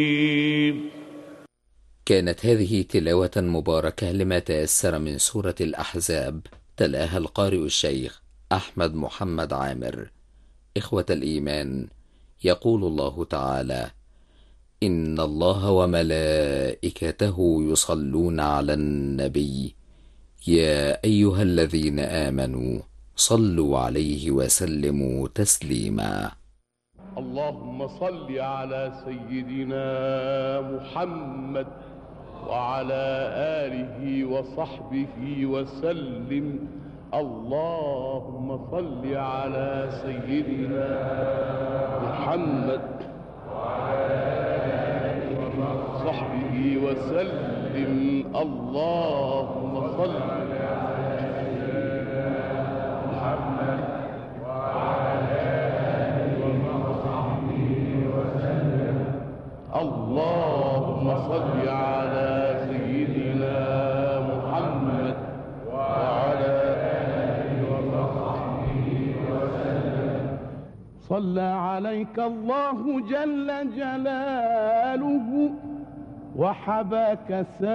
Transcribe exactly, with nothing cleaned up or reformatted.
كانت هذه تلاوة مباركة لما تيسر من سورة الأحزاب، تلاها القارئ الشيخ أحمد محمد عامر. إخوة الإيمان، يقول الله تعالى: إن الله وملائكته يصلون على النبي يا أيها الذين آمنوا صلوا عليه وسلموا تسليما. اللهم صل على سيدنا محمد وعلى آله وصحبه وسلم. اللهم صل على سيدنا محمد وعلى آله وصحبه وسلم. اللهم صل على سيدنا محمد وعلى آله وصحبه وسلم. اللهم صل على سيدنا محمد وعلى آله وصحبه وسلم. صلى عليك الله جل جلاله وحباك